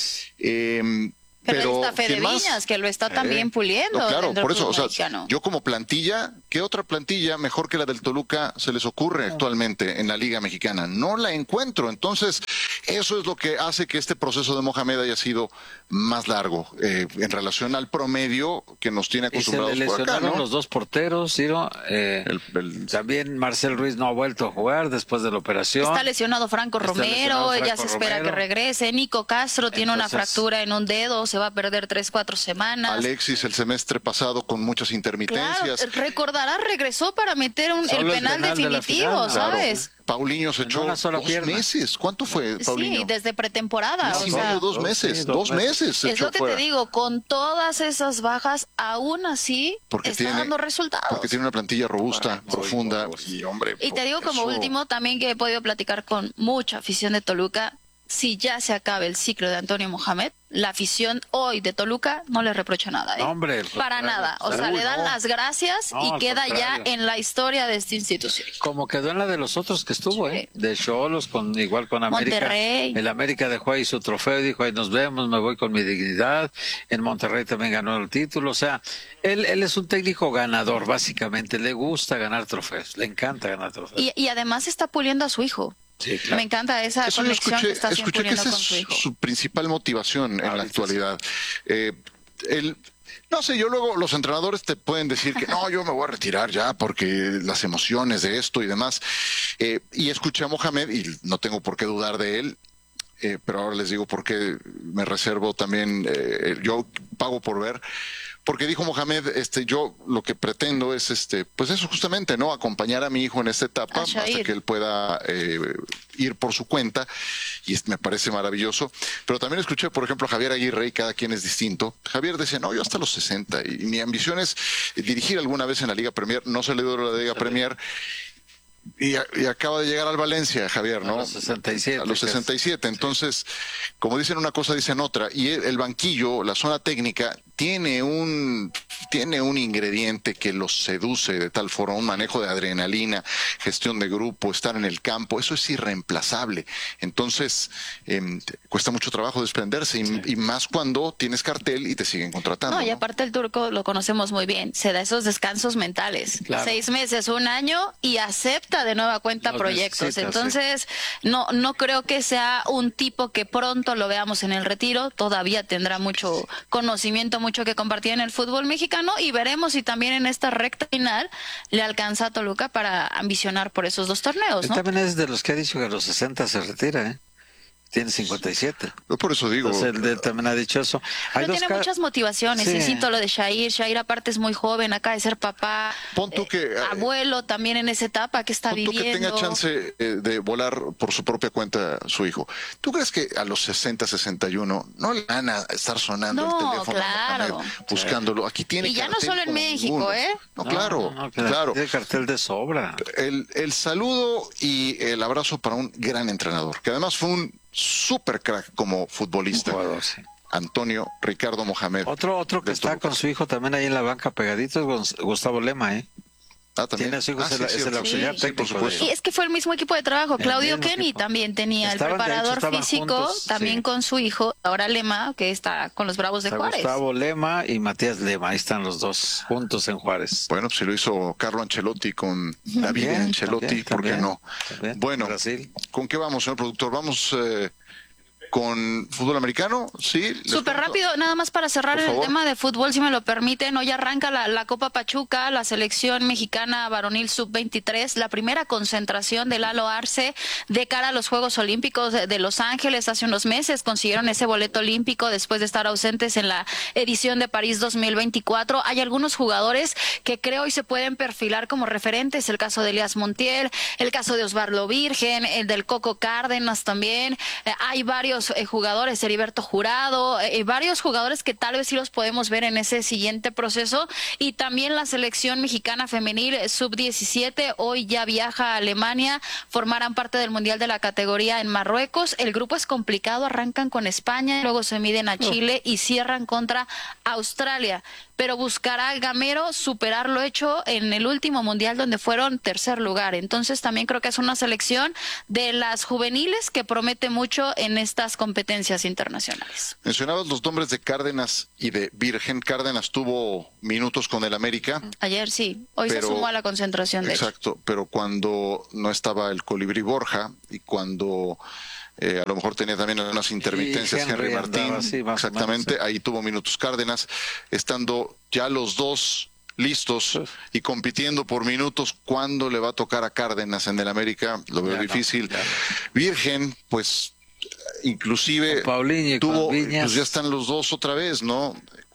Pero está Fede Viñas, que lo está también puliendo. No, claro, por eso, o sea, mexicano. yo como plantilla, ¿qué otra plantilla mejor que la del Toluca se les ocurre actualmente en la Liga Mexicana? No la encuentro. Entonces, eso es lo que hace que este proceso de Mohamed haya sido más largo en relación al promedio que nos tiene acostumbrados y se le por acá, ¿no? Los 2 porteros, Ciro. También Marcel Ruiz no ha vuelto a jugar después de la operación. Está lesionado Franco Romero, ya se espera que regrese. Nico Castro tiene una fractura en un dedo, se va a perder 3-4 semanas. Alexis el semestre pasado con muchas intermitencias. Claro, recordarás, regresó para meter el penal definitivo, ¿sabes? Paulinho se echó 2 meses. ¿Cuánto fue, Paulinho? Sí, desde pretemporada. Sí, 2 meses. 2 meses. Es lo que te digo, con todas esas bajas, aún así está dando resultados. Porque tiene una plantilla robusta, profunda. Y te digo como último, también que he podido platicar con mucha afición de Toluca, si ya se acaba el ciclo de Antonio Mohamed, la afición hoy de Toluca no le reprocha nada. Para nada. O sea, le dan las gracias y queda ya en la historia de esta institución. Como quedó en la de los otros que estuvo, de Xolos, igual con América. Monterrey. El América dejó ahí su trofeo y dijo, ahí nos vemos, me voy con mi dignidad. En Monterrey también ganó el título. O sea, él es un técnico ganador, básicamente. Le gusta ganar trofeos, le encanta ganar trofeos. Y además está puliendo a su hijo. Sí, claro. Me encanta esa conexión que está haciendo con su hijo. Su principal motivación en la actualidad. No sé, yo luego los entrenadores te pueden decir que no, yo me voy a retirar ya porque las emociones de esto y demás. Y escuché a Mohamed y no tengo por qué dudar de él. Pero ahora les digo por qué me reservo también, yo pago por ver. Porque dijo Mohamed, yo lo que pretendo es, pues eso justamente, ¿no? Acompañar a mi hijo en esta etapa hasta que él pueda ir por su cuenta, y me parece maravilloso. Pero también escuché, por ejemplo, a Javier Aguirre, y cada quien es distinto. Javier decía, no, yo hasta los 60, y mi ambición es dirigir alguna vez en la Liga Premier, no se le dio la Liga Premier. Y acaba de llegar al Valencia, Javier, ¿no? A los 67. A los 67. Entonces, como dicen una cosa, dicen otra. Y el banquillo, la zona técnica, tiene un ingrediente que los seduce de tal forma, un manejo de adrenalina, gestión de grupo, estar en el campo, eso es irreemplazable. Entonces, cuesta mucho trabajo desprenderse, y más cuando tienes cartel y te siguen contratando. No, y aparte el turco lo conocemos muy bien, se da esos descansos mentales, 6 meses, 1 año, y acepta de nueva cuenta proyectos. Entonces, no creo que sea un tipo que pronto lo veamos en el retiro, todavía tendrá mucho conocimiento, mucho que compartir en el fútbol mexicano, y veremos si también en esta recta final le alcanza a Toluca para ambicionar por esos 2 torneos, ¿no? Él también es de los que ha dicho que a los 60 se retira, ¿eh? Tiene 57. Yo por eso digo. Entonces, él también ha dicho eso. Pero tiene muchas motivaciones. Sí. Siento lo de Jair. Jair aparte es muy joven, acaba de ser papá. Pon tú que abuelo también en esa etapa que está viviendo. Que tenga chance de volar por su propia cuenta su hijo. ¿Tú crees que a los 60, 61 no le van a estar sonando el teléfono? Claro. Buscándolo. Aquí tiene. Y ya no solo en México, No, claro. Tiene cartel de sobra. El saludo y el abrazo para un gran entrenador, que además fue un super crack como futbolista. Antonio Ricardo Mohamed. Otro que está con su hijo también ahí en la banca pegadito es Gustavo Lema, ¿eh? También. Tiene a su hijo, es el auxiliar técnico. Por supuesto. Y es que fue el mismo equipo de trabajo. Claudio Kenny también tenía el preparador físico, juntos, también con su hijo. Ahora Lema, que está con los Bravos de Juárez. Gustavo Lema y Matías Lema, ahí están los dos juntos en Juárez. Bueno, pues si lo hizo Carlo Ancelotti con David Ancelotti, ¿por qué no? Bueno, Brasil. ¿Con qué vamos, señor productor? Vamos con fútbol americano, sí. Súper rápido, nada más para cerrar el tema de fútbol, si me lo permiten. Hoy arranca la Copa Pachuca, la selección mexicana varonil sub-23, la primera concentración de Lalo Arce de cara a los Juegos Olímpicos de Los Ángeles. Hace unos meses consiguieron ese boleto olímpico después de estar ausentes en la edición de París 2024. Hay algunos jugadores que creo hoy se pueden perfilar como referentes, el caso de Elías Montiel, el caso de Osvaldo Virgen, el del Coco Cárdenas también. Hay varios jugadores, Heriberto Jurado, varios jugadores que tal vez sí los podemos ver en ese siguiente proceso. Y también la selección mexicana femenil sub-17 hoy ya viaja a Alemania, formarán parte del Mundial de la categoría en Marruecos. El grupo es complicado, arrancan con España, luego se miden a Chile y cierran contra Australia. Pero buscará el Gamero superar lo hecho en el último mundial donde fueron tercer lugar. Entonces también creo que es una selección de las juveniles que promete mucho en estas competencias internacionales. Mencionabas los nombres de Cárdenas y de Virgen. Cárdenas tuvo minutos con el América. Ayer sí, hoy se sumó a la concentración de Exacto, pero cuando no estaba el Colibrí Borja y cuando a lo mejor tenía también algunas intermitencias Henry Martín, exactamente, ahí tuvo minutos Cárdenas, estando ya los dos listos y compitiendo por minutos. ¿Cuándo le va a tocar a Cárdenas en el América? Lo veo difícil. Virgen, pues inclusive Paulinho tuvo, pues ya están los dos otra vez, ¿no?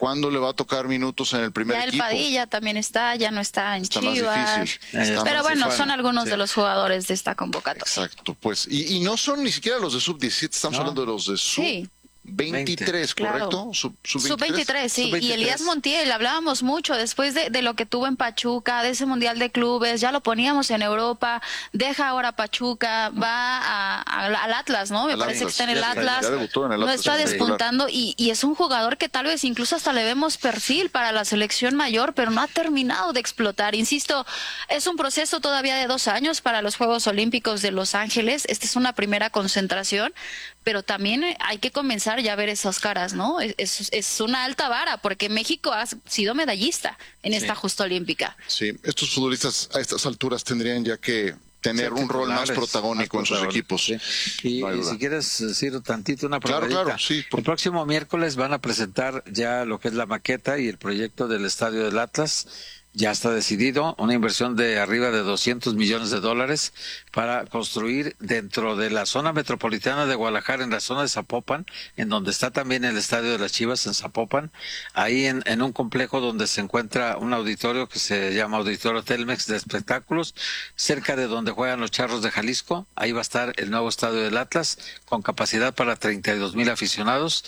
¿Cuándo le va a tocar minutos en el primer ya equipo? El Padilla también ya no está en Chivas. Más difícil. Pero bueno, son algunos de los jugadores de esta convocatoria. Exacto, pues. Y no son ni siquiera los de sub-17, estamos hablando de los de sub-23, ¿correcto? Sub-23, sí. Sub-23. Y Elías Montiel, hablábamos mucho después de lo que tuvo en Pachuca, de ese Mundial de Clubes, ya lo poníamos en Europa, deja ahora Pachuca, va al Atlas, ¿no? Me parece que está en el Atlas. Ya debutó en el Atlas. No está despuntando y es un jugador que tal vez incluso hasta le vemos perfil para la selección mayor, pero no ha terminado de explotar. Insisto, es un proceso todavía de 2 años para los Juegos Olímpicos de Los Ángeles. Esta es una primera concentración, pero también hay que comenzar ya a ver esas caras, ¿no? Es una alta vara, porque México ha sido medallista en esta justa olímpica. Sí, estos futbolistas a estas alturas tendrían ya que tener un rol más protagónico en sus equipos. Sí. Y si quieres decir tantito una probadita. Claro, sí. El próximo miércoles van a presentar ya lo que es la maqueta y el proyecto del Estadio del Atlas. Ya está decidido, una inversión de arriba de $200 millones para construir dentro de la zona metropolitana de Guadalajara, en la zona de Zapopan, en donde está también el Estadio de las Chivas en Zapopan, ahí en un complejo donde se encuentra un auditorio que se llama Auditorio Telmex de espectáculos, cerca de donde juegan los Charros de Jalisco. Ahí va a estar el nuevo Estadio del Atlas, con capacidad para 32,000 aficionados.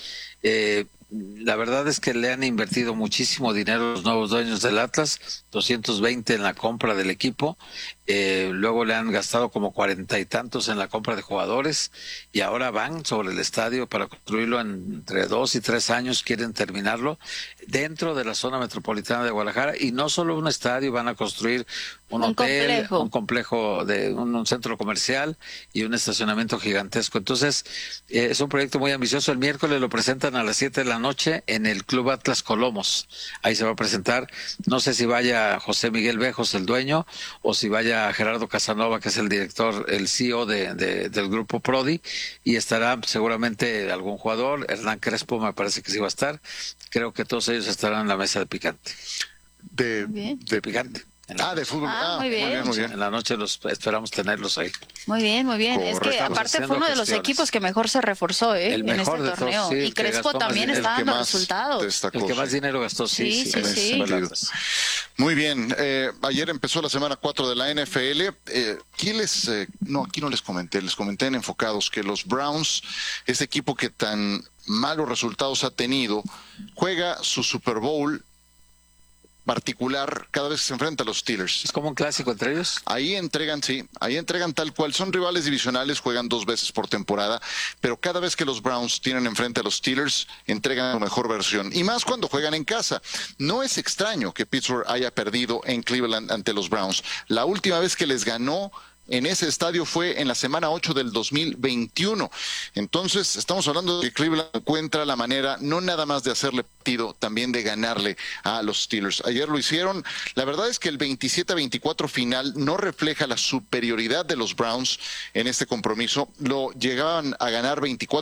La verdad es que le han invertido muchísimo dinero los nuevos dueños del Atlas, 220 en la compra del equipo, luego le han gastado como 40 y tantos en la compra de jugadores, y ahora van sobre el estadio para construirlo entre 2 y 3 años, quieren terminarlo dentro de la zona metropolitana de Guadalajara, y no solo un estadio, van a construir un hotel, un complejo de un centro comercial y un estacionamiento gigantesco. Entonces, es un proyecto muy ambicioso. El miércoles lo presentan a las 7 de la noche en el Club Atlas Colomos. Ahí se va a presentar. No sé si vaya José Miguel Bejos, el dueño, o si vaya Gerardo Casanova, que es el director, el CEO del grupo Prodi, y estará seguramente algún jugador. Hernán Crespo me parece que sí va a estar. Creo que todos ellos estarán en la mesa de picante. De picante. De fútbol. Muy bien. Muy bien. En la noche los esperamos tenerlos ahí. Muy bien. Es que aparte fue uno de los equipos que mejor se reforzó en este torneo. Todos, sí, y Crespo también está dando resultados. El que más dinero gastó, sí. Muy bien. Ayer empezó la semana 4 de la NFL. Aquí no les comenté en Enfocados que los Browns, ese equipo que tan malos resultados ha tenido, juega su Super Bowl particular cada vez que se enfrenta a los Steelers. ¿Es como un clásico entre ellos? Ahí entregan tal cual. Son rivales divisionales, juegan 2 veces por temporada, pero cada vez que los Browns tienen enfrente a los Steelers, entregan su mejor versión. Y más cuando juegan en casa. No es extraño que Pittsburgh haya perdido en Cleveland ante los Browns. La última vez que les ganó en ese estadio fue en la semana 8 del 2021. Entonces, estamos hablando de que Cleveland encuentra la manera no nada más de hacerle partido, también de ganarle a los Steelers. Ayer lo hicieron. La verdad es que el 27-24 final no refleja la superioridad de los Browns en este compromiso. Lo llegaban a ganar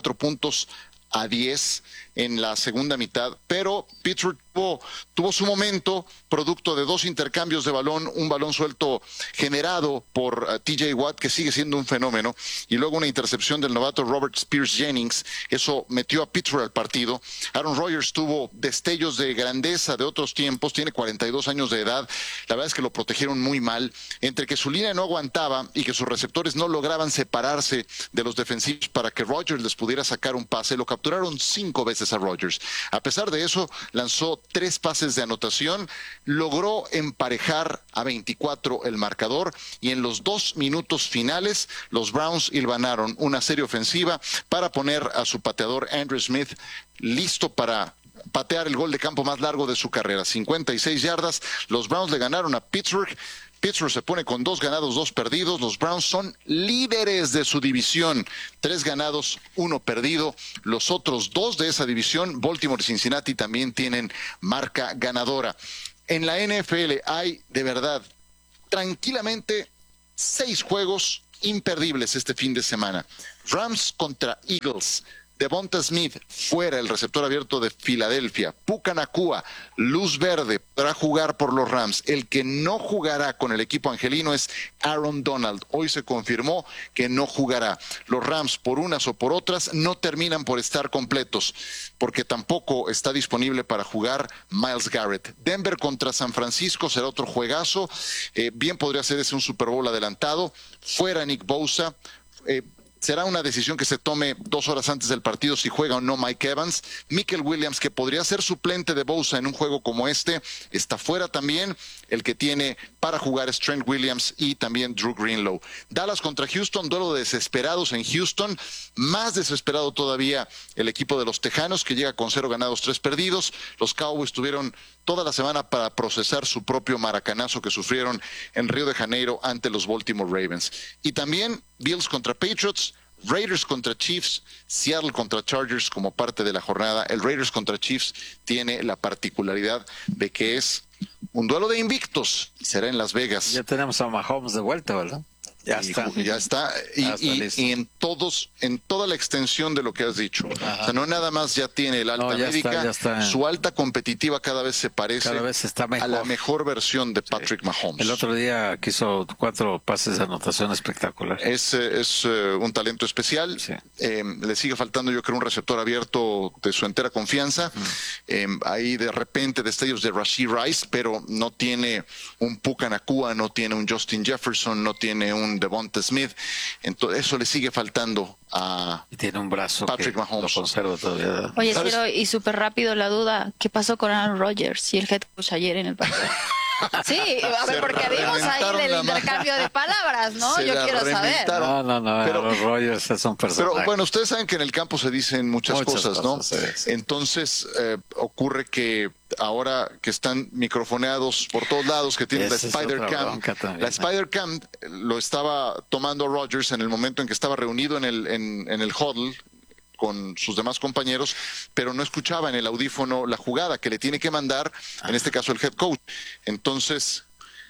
24-10 en la segunda mitad, pero Pittsburgh tuvo su momento, producto de 2 intercambios de balón, un balón suelto generado por TJ Watt, que sigue siendo un fenómeno, y luego una intercepción del novato Robert Spears Jennings. Eso metió a Pittsburgh al partido. Aaron Rodgers tuvo destellos de grandeza de otros tiempos, tiene 42 años de edad. La verdad es que lo protegieron muy mal, entre que su línea no aguantaba y que sus receptores no lograban separarse de los defensivos para que Rodgers les pudiera sacar un pase. Lo capturaron 5 veces a Rodgers. A pesar de eso, lanzó 3 pases de anotación, logró emparejar a 24 el marcador, y en los 2 minutos finales los Browns hilvanaron una serie ofensiva para poner a su pateador Andrew Smith listo para patear el gol de campo más largo de su carrera, 56 yardas. Los Browns le ganaron a Pittsburgh. Pittsburgh se pone con 2 ganados, 2 perdidos. Los Browns son líderes de su división. 3 ganados, 1 perdido. Los otros 2 de esa división, Baltimore y Cincinnati, también tienen marca ganadora. En la NFL hay, de verdad, tranquilamente 6 juegos imperdibles este fin de semana. Rams contra Eagles. Devonta Smith, fuera, el receptor abierto de Filadelfia. Puka Nacua, luz verde, podrá jugar por los Rams. El que no jugará con el equipo angelino es Aaron Donald. Hoy se confirmó que no jugará. Los Rams, por unas o por otras, no terminan por estar completos, porque tampoco está disponible para jugar Myles Garrett. Denver contra San Francisco será otro juegazo. Bien podría ser ese un Super Bowl adelantado. Fuera Nick Bosa. Será una decisión que se tome 2 horas antes del partido si juega o no Mike Evans. Michael Williams, que podría ser suplente de Bosa en un juego como este, está fuera también. El que tiene para jugar es Trent Williams y también Drew Greenlow. Dallas contra Houston, duelo de desesperados en Houston. Más desesperado todavía el equipo de los Tejanos, que llega con 0 ganados, 3 perdidos. Los Cowboys tuvieron toda la semana para procesar su propio maracanazo que sufrieron en Río de Janeiro ante los Baltimore Ravens. Y también Bills contra Patriots, Raiders contra Chiefs, Seattle contra Chargers como parte de la jornada. El Raiders contra Chiefs tiene la particularidad de que es un duelo de invictos. Será en Las Vegas. Ya tenemos a Mahomes de vuelta, ¿verdad? Ya está. Y en toda la extensión de lo que has dicho. Ajá. O sea, no nada más ya tiene el alta médica, está. Su alta competitiva cada vez se parece a la mejor versión de Patrick Mahomes. El otro día quiso 4 pases de anotación espectacular. Es un talento especial. Sí. Le sigue faltando, yo creo, un receptor abierto de su entera confianza. Ahí de repente destellos de Rashee Rice, pero no tiene un Puka Nacua, no tiene un Justin Jefferson, no tiene un Devonta Smith. Entonces eso le sigue faltando a y tiene un brazo Patrick Mahomes. Lo conserva todavía. Oye, Ciro, y súper rápido la duda, ¿qué pasó con Aaron Rodgers y el head coach ayer en el partido? Sí, a ver, porque vimos ahí del intercambio de palabras, ¿no? Yo quiero saber. No, pero los Rodgers son personajes. Pero bueno, ustedes saben que en el campo se dicen muchas cosas, ¿no? Sí. Entonces ocurre que ahora que están microfoneados por todos lados, que tienen la Spider-Cam, la Spider-Cam lo estaba tomando Rodgers en el momento en que estaba reunido en el huddle con sus demás compañeros, pero no escuchaba en el audífono la jugada que le tiene que mandar, en este caso el head coach. Entonces,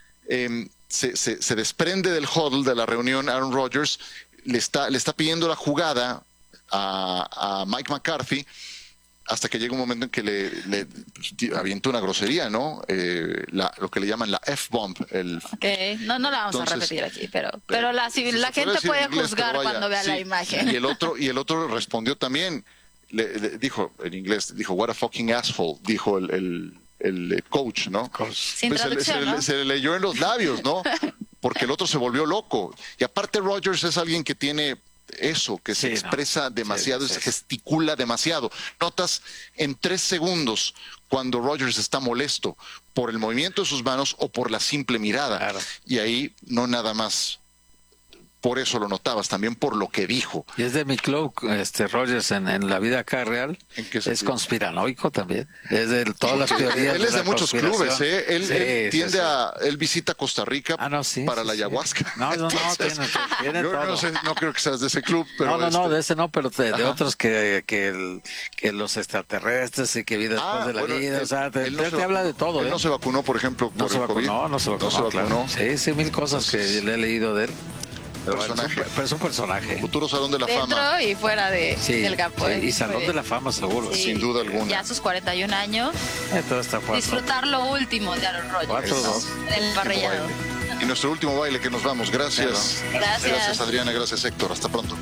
se desprende del huddle de la reunión Aaron Rodgers, le está pidiendo la jugada a Mike McCarthy, hasta que llega un momento en que le avienta una grosería, ¿no? Lo que le llaman la F-bomb. Okay. No la vamos a repetir aquí, pero la gente puede juzgar cuando vea la imagen. Y el otro respondió también, dijo en inglés, what a fucking asshole, dijo el coach, ¿no? Sin traducción, ¿no? Se le leyó en los labios, ¿no? Porque el otro se volvió loco. Y aparte Rodgers es alguien que tiene eso, que se expresa demasiado, se gesticula demasiado. Notas en 3 segundos cuando Rodgers está molesto por el movimiento de sus manos o por la simple mirada. Claro. Y ahí no nada más. Por eso lo notabas, también por lo que dijo. Y es de mi club, Rodgers, en la vida acá real, es conspiranoico también. Es de todas las teorías. Él es de muchos clubes, Él tiende él visita Costa Rica para la ayahuasca. No, tiene todo. No creo que seas de ese club, pero no, de ese no, pero de otros que los extraterrestres y que vida después de la vida, o sea, él te habla de todo. Él no se vacunó, por ejemplo, por el COVID. No se vacunó. Claro. Sí, 1000 cosas que le he leído de él. Pero es un personaje. Futuro Salón de la Fama. Dentro y fuera del campo. Y Salón de la Fama, seguro. Sin duda alguna. Ya a sus 41 años. Todo está disfrutar lo último de Aaron Rodgers. 4-2. El parrillado. Y nuestro último baile que nos vamos. Gracias. Gracias, Adriana. Gracias, Héctor. Hasta pronto.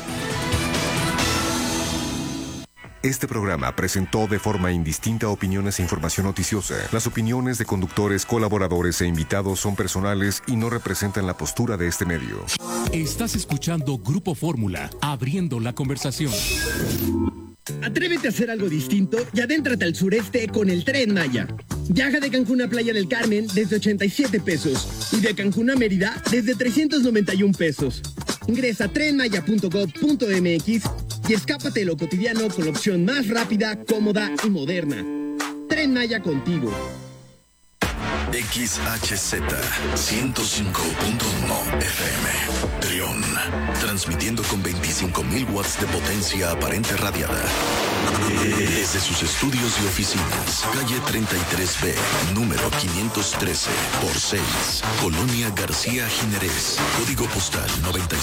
Este programa presentó de forma indistinta opiniones e información noticiosa. Las opiniones de conductores, colaboradores e invitados son personales y no representan la postura de este medio. Estás escuchando Grupo Fórmula, abriendo la conversación. Atrévete a hacer algo distinto y adéntrate al sureste con el Tren Maya. Viaja de Cancún a Playa del Carmen desde 87 pesos y de Cancún a Mérida desde 391 pesos. Ingresa a trenmaya.gov.mx y escápate de lo cotidiano con la opción más rápida, cómoda y moderna. Tren Maya contigo. XHZ 105.1 FM Trión, transmitiendo con 25.000 watts de potencia aparente radiada desde sus estudios y oficinas, calle 33B, número 513 por 6, Colonia García Jiménez, código postal 95.